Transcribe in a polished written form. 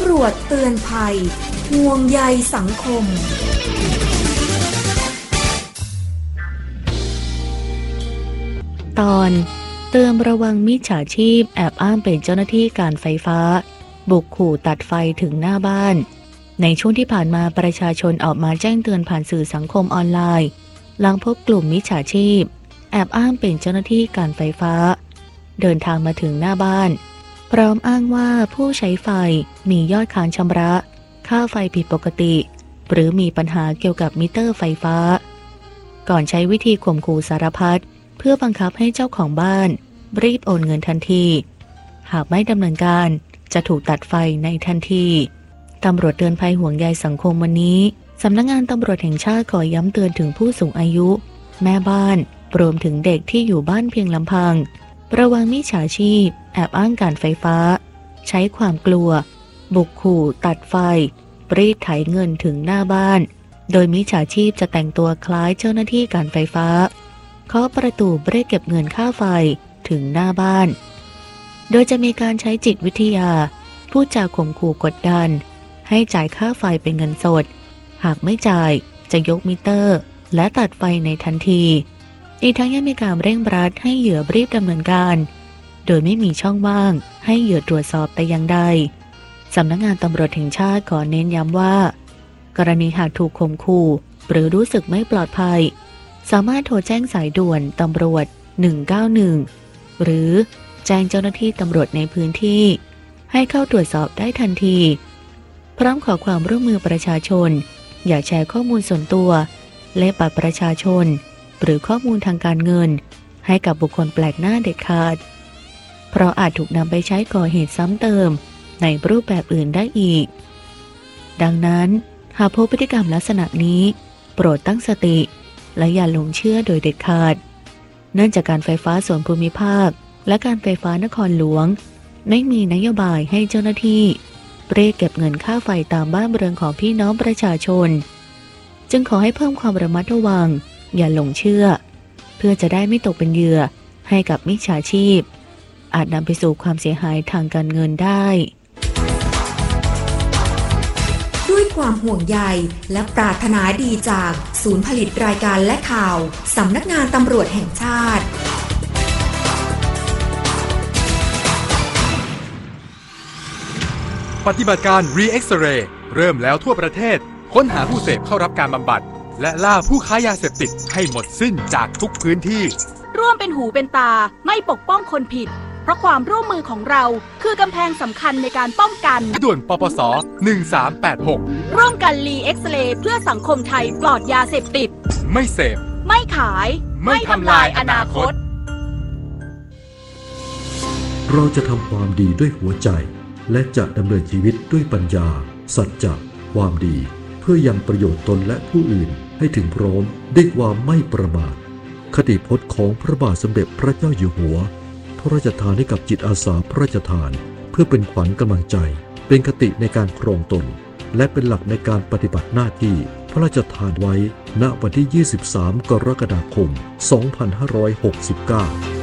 ำรวจเตือนภัยห่วงใยสังคมตอนเตือนระวังมิจฉาชีพแอบอ้างเป็นเจ้าหน้าที่การไฟฟ้าบุกขู่ตัดไฟถึงหน้าบ้านในช่วงที่ผ่านมาประชาชนออกมาแจ้งเตือนผ่านสื่อสังคมออนไลน์หลังพบกลุ่มมิจฉาชีพแอบอ้างเป็นเจ้าหน้าที่การไฟฟ้าเดินทางมาถึงหน้าบ้านพร้อมอ้างว่าผู้ใช้ไฟมียอดค้างชำระค่าไฟผิดปกติหรือมีปัญหาเกี่ยวกับมิเตอร์ไฟฟ้าก่อนใช้วิธีข่มขู่สารพัดเพื่อบังคับให้เจ้าของบ้านรีบโอนเงินทันทีหากไม่ดำเนินการจะถูกตัดไฟในทันทีตำรวจเตือนภัยห่วงใยสังคมวันนี้สำนักงานตำรวจแห่งชาติขอย้ำเตือนถึงผู้สูงอายุแม่บ้านรวมถึงเด็กที่อยู่บ้านเพียงลำพังระวังมิจฉาชีพแอบอ้างการไฟฟ้าใช้ความกลัวบุกขู่ตัดไฟรีดไถเงินถึงหน้าบ้านโดยมิจฉาชีพจะแต่งตัวคล้ายเจ้าหน้าที่การไฟฟ้าเคาะประตูเรียกเก็บเงินค่าไฟถึงหน้าบ้านโดยจะมีการใช้จิตวิทยาพูดจาข่มขู่กดดันให้จ่ายค่าไฟเป็นเงินสดหากไม่จ่ายจะยกมิเตอร์และตัดไฟในทันทีอีกทั้งยังมีการเร่งรัดให้เหยื่อรีบดำเนินการโดยไม่มีช่องว่างให้เหยื่อตรวจสอบแต่อย่างใดสำนักงานตำรวจแห่งชาติขอเน้นย้ำว่ากรณีหากถูกข่มขู่หรือรู้สึกไม่ปลอดภัยสามารถโทรแจ้งสายด่วนตำรวจ191หรือแจ้งเจ้าหน้าที่ตำรวจในพื้นที่ให้เข้าตรวจสอบได้ทันทีพร้อมขอความร่วมมือประชาชนอย่าแชร์ข้อมูลส่วนตัวเลขบัตรประชาชนหรือข้อมูลทางการเงินให้กับบุคคลแปลกหน้าเด็ดขาดเพราะอาจถูกนำไปใช้ก่อเหตุซ้ำเติมในรูปแบบอื่นได้อีกดังนั้นหากพบพฤติกรรมลักษณะนี้โปรดตั้งสติและอย่าหลงเชื่อโดยเด็ดขาดเนื่องจากการไฟฟ้าส่วนภูมิภาคและการไฟฟ้านครหลวงไม่มีนโยบายให้เจ้าหน้าที่เรียกเก็บเงินค่าไฟตามบ้านเรือนของพี่น้องประชาชนจึงขอให้เพิ่มความระมัดระวังอย่าหลงเชื่อเพื่อจะได้ไม่ตกเป็นเหยื่อให้กับมิจฉาชีพอาจนำไปสู่ความเสียหายทางการเงินได้ด้วยความห่วงใยและปรารถนาดีจากศูนย์ผลิตรายการและข่าวสำนักงานตำรวจแห่งชาติปฏิบัติการ Re-X-Ray เริ่มแล้วทั่วประเทศค้นหาผู้เสพเข้ารับการบำบัดและล่าผู้ค้ายาเสพติดให้หมดสิ้นจากทุกพื้นที่ร่วมเป็นหูเป็นตาไม่ปกป้องคนผิดเพราะความร่วมมือของเราคือกำแพงสำคัญในการป้องกันด่วนปปส1386 ร่วมกัน Re-X-Ray เพื่อสังคมไทยปลอดยาเสพติดไม่เสพไม่ขายไม่ทำลายอนาคตเราจะทำความดีด้วยหัวใจและจะดำเนินชีวิตด้วยปัญญาสัจจะความดีเพื่อยังประโยชน์ตนและผู้อื่นให้ถึงพร้อมด้วยความไม่ประมาทคติพจน์ของพระบาทสมเด็จพระเจ้าอยู่หัวพระราชทานให้กับจิตอาสาพระราชทานเพื่อเป็นขวัญกำลังใจเป็นคติในการครองตนและเป็นหลักในการปฏิบัติหน้าที่พระราชทานไว้ณวันที่ 23 กรกฎาคม 2569